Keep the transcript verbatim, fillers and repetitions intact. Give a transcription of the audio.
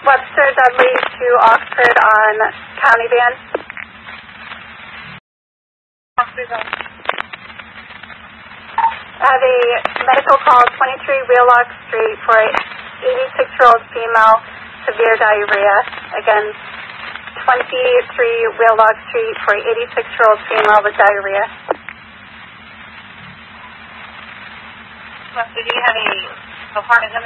Webster Dudley to Oxford on County Van. I have a medical call, twenty-three Wheelock Street, for a eighty-six-year-old female, severe diarrhea. Again, twenty-three Wheelock Street for a eighty-six-year-old female with diarrhea. Webster, do you have a apartment number?